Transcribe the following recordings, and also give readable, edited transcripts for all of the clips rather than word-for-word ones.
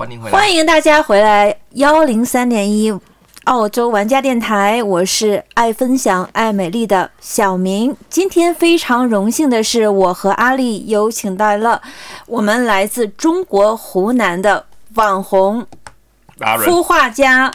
欢迎大家回来103.1澳洲玩家电台，我是爱分享爱美丽的小明。今天非常荣幸的是，我和阿丽有请到了我们来自中国湖南的网红孵化家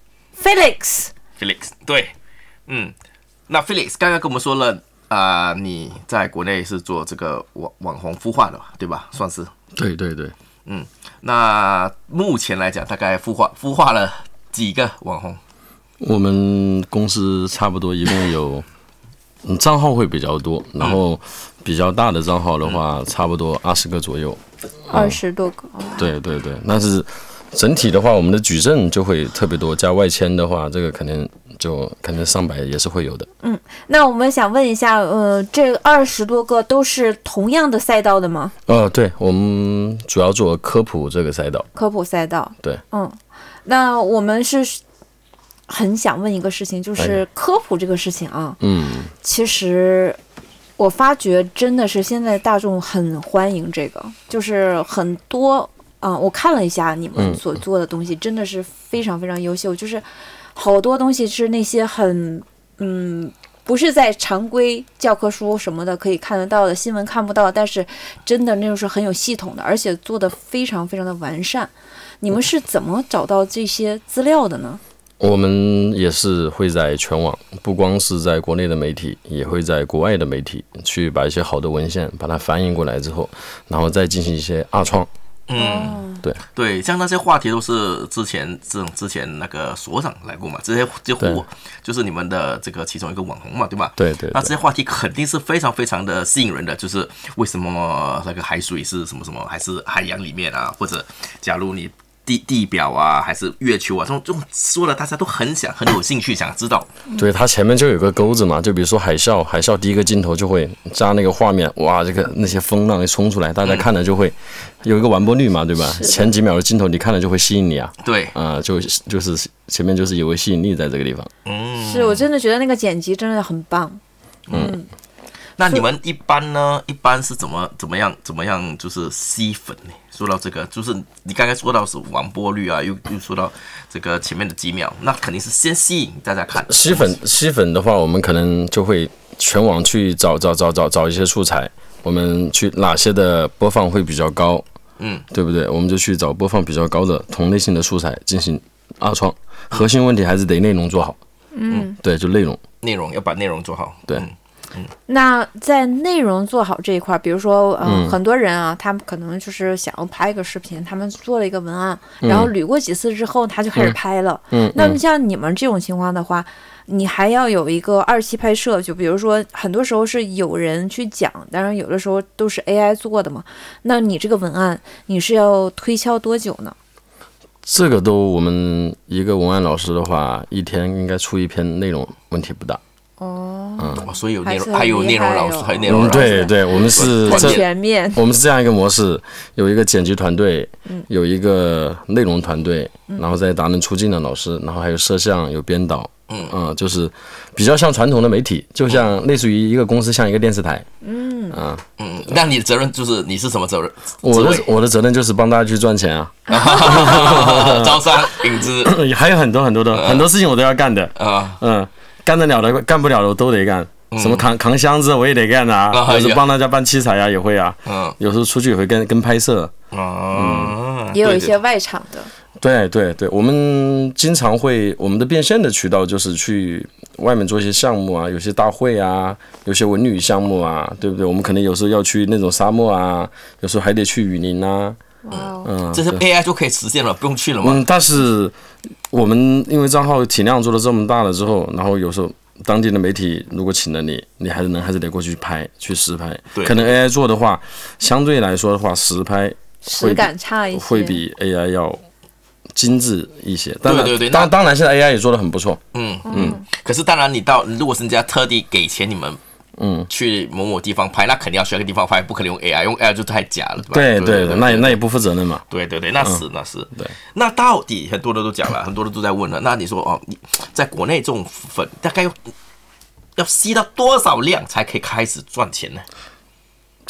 Felix。 对，那 Felix 刚刚跟我们说了你在国内是做这个网红孵化的对吧？算是。 对， 那目前来讲大概孵化了几个网红？ 我们公司差不多一共有账号会比较多，然后比较大的账号的话差不多20个左右 ，20多个。 对，但是整体的话我们的矩阵就会特别多，加外签的话这个肯定上百也是会有的。 那我们想问一下，这20多个都是同样的赛道的吗？ 对，我们主要做科普这个赛道。 科普赛道。 对。 那我们是很想问一个事情，就是科普这个事情啊。其实我发觉真的是现在大众很欢迎这个，就是很多我看了一下你们所做的东西，真的是非常非常优秀，就是好多东西是那些很不是在常规教科书什么的可以看得到的，新闻看不到，但是真的那种是很有系统的，而且做的非常非常的完善。你们是怎么找到这些资料的呢？ 我们也是会在全网，不光是在国内的媒体，也会在国外的媒体去把一些好的文献把它翻译过来之后，然后再进行一些二创。对， 像那些话题都是之前那个所长来过嘛，这些就是你们的这个其中一个网红嘛，对吧？ 对。 那这些话题肯定是非常非常的吸引人的，就是为什么那个海水是什么什么，还是海洋里面或者假如你地表还是月球这种说的大家都很有兴趣想知道。 对，它前面就有个钩子嘛，就比如说海啸第一个镜头就会加那个画面，哇，那些风浪一冲出来，大家看了就会有一个完播率嘛，对吧？前几秒的镜头你看了就会吸引你对就是前面就是有个吸引力在这个地方。 是我真的觉得那个剪辑真的很棒。 那你们一般是怎么样就是吸粉呢？说到这个，就是你刚才说到是完播率又说到这个前面的几秒，那肯定是先吸引大家看。吸粉的话，我们可能就会全网去找一些素材，我们去哪些的播放会比较高，对不对？我们就去找播放比较高的同类型的素材进行二创。核心问题还是得内容做好。对，就内容要把内容做好。 对。 那在内容做好这一块，比如说很多人他们可能就是想要拍一个视频，他们做了一个文案，然后捋过几次之后他就开始拍了。那么像你们这种情况的话，你还要有一个2期拍摄，就比如说很多时候是有人去讲，当然有的时候都是 AI 做的嘛，那你这个文案你是要推敲多久呢？ 这个我们一个文案老师的话，一天应该出一篇内容，问题不大。 所以还有内容老师，还有内容老师。 对，我们是很全面。 我们是这样一个模式，有一个剪辑团队，有一个内容团队，然后再达人出镜的老师，然后还有摄像，有编导。就是比较像传统的媒体，就像类似于一个公司，像一个电视台。 那你的责任就是你是什么责任？ 我的责任就是帮大家去赚钱招商引资， 还有很多很多事情我都要干的。干得了的干不了的我都得干。什么扛箱子我也得干有时候帮大家搬器材也会有时候出去也会跟拍摄。 也有一些外场的。 对，我们经常会，我们的变现的渠道就是去外面做一些项目有些大会有些文旅项目对不对？我们可能有时候要去那种沙漠有时候还得去雨林这些 AI 就可以实现了，不用去了嘛。 但是我们因为账号体量做得这么大了之后，然后有时候当地的媒体如果请了你还是得过去拍，去实拍。可能 AI 做的话，相对来说的话，实拍实感差一些， 会比 AI 要精致一些。当然现在 AI 也做得很不错。 可是当然如果是人家特地给钱你们去某某地方拍，那肯定要选个地方拍，不可能用 AI， 用 AI 就太假了，对吧？ 对，那也不负责任嘛。 对，那是。对，那到底很多人都讲了，很多人都在问了。那你说你在国内这种粉大概要吸到多少量才可以开始赚钱呢？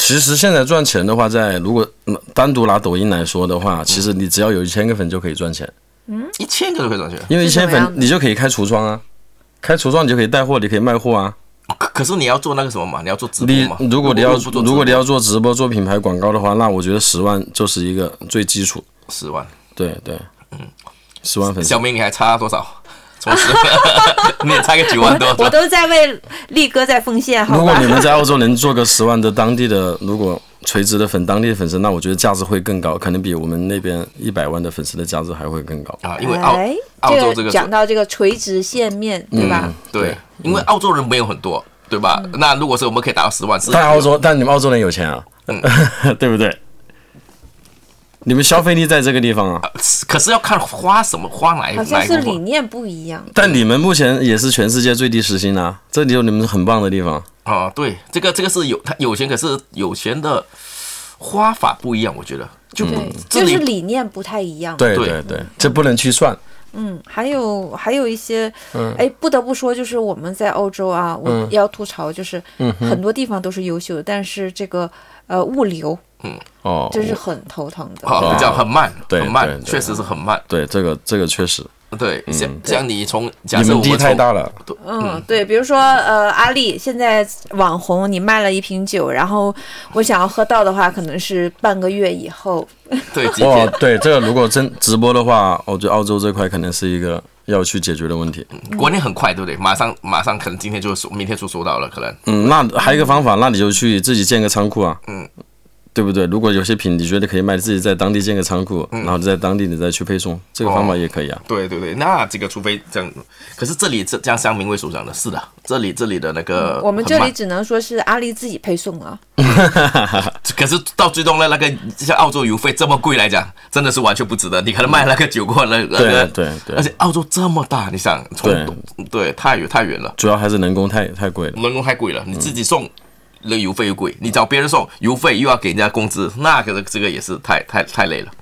其实现在赚钱的话，如果单独拿抖音来说的话，其实你只要有1000个粉就可以赚钱。 1000个就可以赚钱。 因为1000粉你就可以开橱窗啊，开橱窗你就可以带货，你可以卖货啊。 可是你要做那个什么嘛？你要做直播嘛？ 如果你要做直播、做品牌广告的话，那我觉得10万就是一个最基础。 10万。 对，10万粉丝。 小明，你还差多少？从10万，你也差个9万多。 我都在为力哥在奉献，好吧？ 如果你们在澳洲能做个10万的当地的，如果垂直的当地的粉丝，那我觉得价值会更高，可能比我们那边100万的粉丝的价值还会更高啊！因为澳洲这个讲到这个垂直线面，对吧？ 对，因为澳洲人没有很多，对吧？那如果是我们可以达到10万， 但你们澳洲人有钱啊，对不对？你们消费力在这个地方啊， 可是要看花哪一好像是理念不一样。 但你们目前也是全世界最低时薪啊，这里有你们很棒的地方啊。对，这个是他有钱，可是有钱的花法不一样，我觉得就是理念不太一样。 对，这不能去算。 还有一些，不得不说，就是我们在欧洲啊，我要吐槽，就是很多地方都是优秀的，但是这个物流。这是很头疼的， 比较很慢， 很慢，确实是很慢。 对，这个确实。 对，像你你们地太大了。 对，比如说阿丽现在网红，你卖了一瓶酒，然后我想要喝到的话，可能是半个月以后。 对， 对，这个如果真直播的话，我觉得澳洲这块可能是一个要去解决的问题。 国内很快，对不对？马上可能今天明天就收到了，可能。 那还有一个方法，那你就去自己建个仓库啊。对不对？如果有些品你觉得可以卖，自己在当地建个仓库，然后在当地你再去配送，这个方法也可以啊。 对，那这个除非这样，可是这里这样乡民为首长的，是的，这里的那个， 我们这里只能说是阿里自己配送了。 可是到最终呢，那个像澳洲邮费这么贵来讲，真的是完全不值得。你可能卖那个酒过那个， 对， 而且澳洲这么大，你想对太远了， 主要还是人工太贵了， 人工太贵了，你自己送。那邮费又贵，你找别人送，邮费又要给人家工资，那个这个也是太累了。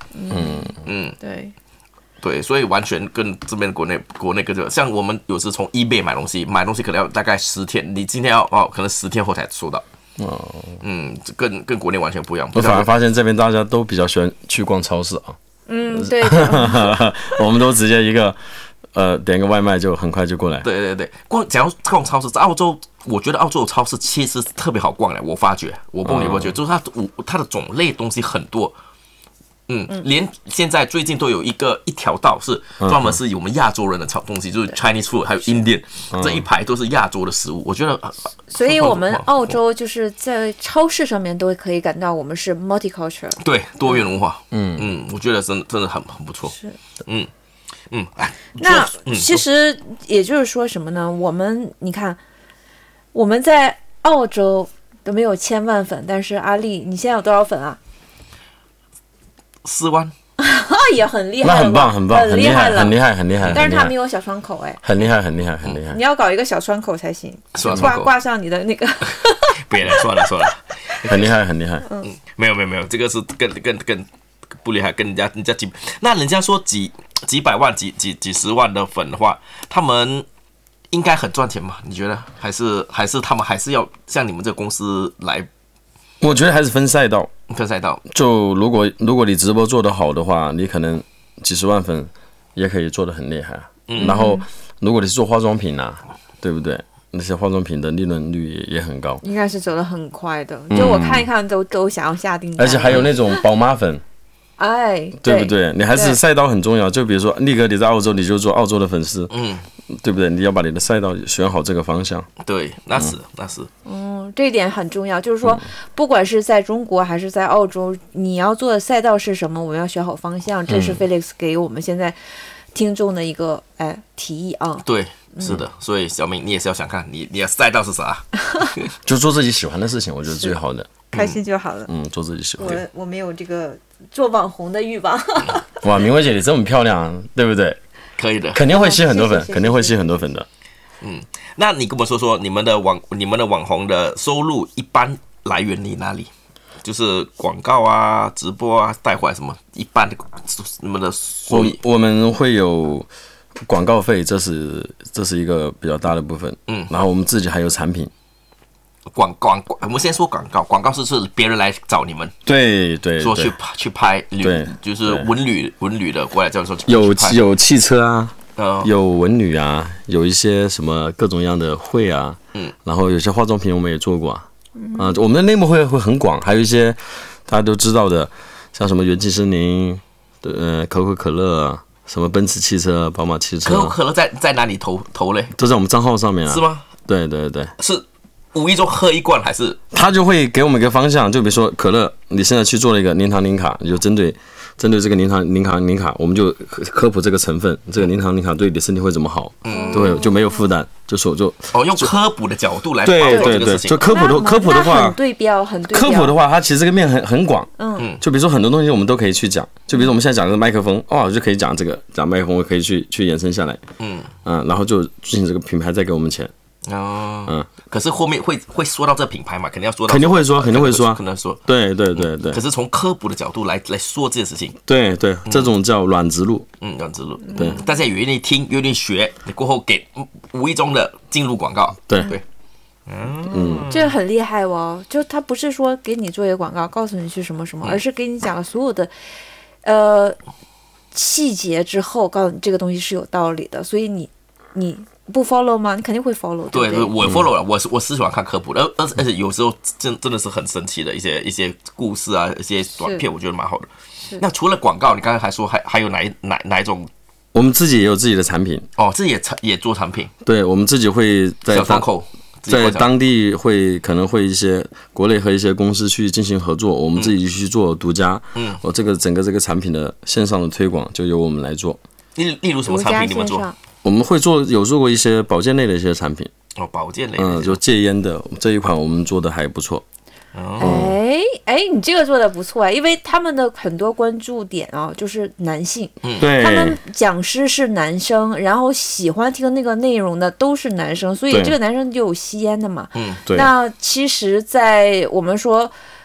对，所以完全跟这边国内跟这个，像我们有时从 eBay 买东西可能要大概10天，你今天要可能10天后才收到。跟国内完全不一样。 我反而发现这边大家都比较喜欢去逛超市啊。 对。 我们都直接一个点个外卖就很快就过来。 对，假如逛超市，在澳洲。我觉得澳洲的超市其实特别好逛的，我发觉，我不知道你有没有觉得，就是它的种类东西很多，连现在最近都有一条道是专门是我们亚洲人的东西，就是 Chinese food 还有 Indian 这一排都是亚洲的食物，我觉得。 所以我们澳洲就是在超市上面都可以感到我们是 multicultural， 对，多元文化，我觉得真的很不错， 是， 那其实也就是说什么呢？你看。我们在澳洲都没有1000万粉，但是阿丽，你现在有多少粉啊 ？4万， 也很厉害了， 那很棒， 很厉害了， 很厉害。 但是他没有小窗口， 很厉害。 你要搞一个小窗口才行，挂上你的那个。 别了，算了， 很厉害。 没有，这个是更不厉害，跟人家那人家说几百万、几十万的粉的话，他们。应该很赚钱嘛？你觉得还是他们还是要像你们这个公司来？ 我觉得还是分赛道。就如果你直播做得好的话，你可能几十万粉也可以做得很厉害。然后如果你是做化妆品啊，对不对？那些化妆品的利润率也很高。 应该是走得很快的，就我看一看都想要下订单。 而且还有那种宝妈粉。对不对？你还是赛道很重要。就比如说，力哥你在澳洲，你就做澳洲的粉丝，对不对？你要把你的赛道选好这个方向。 对，那是。 这一点很重要。就是说，不管是在中国还是在澳洲，你要做的赛道是什么，我们要选好方向。这是 Felix 给我们现在听众的一个提议啊。 对，是的。所以小明，你也是要想看你的赛道是啥， 就做自己喜欢的事情，我觉得最好的。 开心就好了。 做自己喜欢。 我没有这个做网红的欲望。 哇，明慧姐你这么漂亮，对不对？ 可以的， 肯定会吸很多粉，肯定会吸很多粉的。 那你跟我说你们的网红的收入一般来源于哪里？就是广告啊、直播啊、带货什么？一般的你们的收益？ 我们会有广告费，这是一个比较大的部分。然后我们自己还有产品。 我们先说广告，广告是别人来找你们， 对对， 说去拍对， 就是文旅的过来，叫说有汽车啊，有文旅啊，有一些什么各种样的会啊，然后有些化妆品我们也做过啊，我们的内幕会很广，还有一些大家都知道的，像什么元气森林，可口可乐啊。什么奔驰汽车、宝马汽车， 可口可乐在哪里投嘞？ 都在我们账号上面啊。 是吗？ 对对对。 是无意中喝一罐还是？ 他就会给我们一个方向，就比如说可乐，你现在去做了一个零糖零卡，你就针对这个零糖卡，我们就科普这个成分，这个零糖零卡对你的身体会怎么好，就没有负担， 用科普的角度来对对对，就科普的话， 很对标。 科普的话，它其实这个面很广，就比如说很多东西我们都可以去讲，就比如说我们现在讲的麦克风，就可以讲这个讲麦克风，我可以去延伸下来，然后就进行这个品牌再给我们钱。 可是后面会说到这品牌嘛？肯定要说到， 肯定会说，可能说， 对对对对。 可是从科普的角度来说这件事情， 对对，这种叫软植入， 软植入， 对， 大家愿意听，愿意学，你过后给无意中的进入广告， 对对， 这个很厉害哦，就他不是说给你做一个广告，告诉你是什么什么，而是给你讲了所有的细节之后，告诉你这个东西是有道理的，所以你不 follow 吗？你肯定会 follow， 对不对？ 我 follow 了，我是喜欢看科普的，而且有时候真的是很神奇的一些故事啊，一些短片，我觉得蛮好的。那除了广告，你刚才还说还有哪一种？ 我们自己也有自己的产品自己也做产品。 对，我们自己会在小窗口， 在当地可能会一些国内和一些公司去进行合作，我们自己去做独家。这个整个这个产品的线上的推广就由我们来做。 例如什么产品你们做？ 我们有做过一些保健类的一些产品。 保健类的。 就戒烟的这一款我们做的还不错。 你这个做的不错因为他们的很多关注点就是男性， 对， 他们讲师是男生，然后喜欢听那个内容的都是男生，所以这个男生就有吸烟的嘛， 对。 那其实，在我们说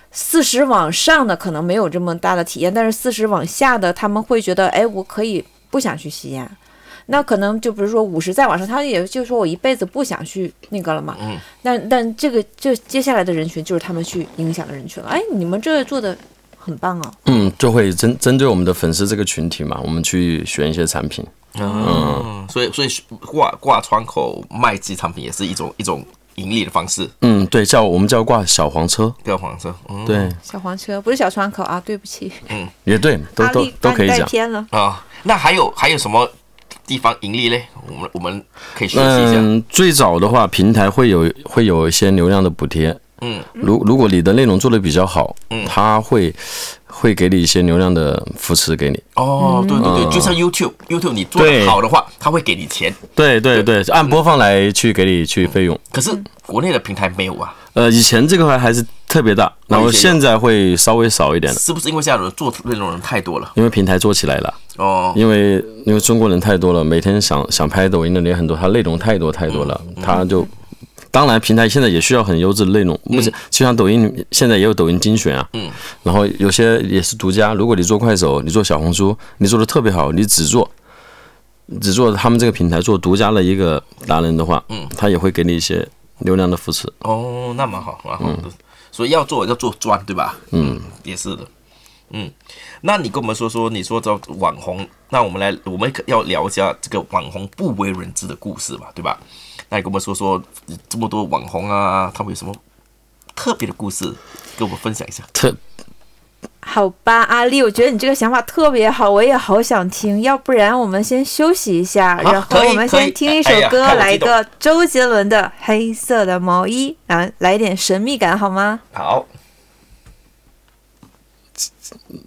40往上的可能没有这么大的体验，但是40往下的他们会觉得，我可以不想去吸烟。那可能就比如说50再往上，他也就是说我一辈子不想去那个了嘛。但这接下来的人群就是他们去影响的人群了。你们这做的很棒啊。 就会针对我们的粉丝这个群体嘛，我们去选一些产品。 所以挂窗口卖自己产品也是一种盈利的方式。 对，我们叫挂小黄车。 小黄车， 对， 小黄车不是小窗口啊，对不起。 也对，都可以讲。 偏了那还有什么地方盈利嘞？我们可以学习一下。 最早的话，平台会有一些流量的补贴。如果你的内容做得比较好，他会给你一些流量的扶持给你。 对对对，就像 YouTube 你做得好的话，他会给你钱。 对对对，按播放来去给你去费用。 可是国内的平台没有啊。 以前这个还是特别大，然后现在会稍微少一点了。 是不是因为现在做内容人太多了？ 因为平台做起来了。因为中国人太多了，每天想拍抖音的人很多，他内容太多了，他就。当然，平台现在也需要很优质的内容，就像抖音现在也有抖音精选啊，然后有些也是独家。如果你做快手，你做小红书，你做的特别好，你只做他们这个平台做独家的一个达人的话，他也会给你一些流量的扶持。 那蛮好，蛮好的。所以要做专，对吧？也是的。那你跟我们说，你说叫网红，那我们要聊一下这个网红不为人知的故事嘛，对吧？那你跟我们说这么多网红啊，他们有什么特别的故事跟我们分享一下？ 好吧，阿丽，我觉得你这个想法特别好，我也好想听。要不然我们先休息一下，然后我们先听一首歌，来一个周杰伦的《黑色的毛衣》，然后来一点神秘感好吗？ 好。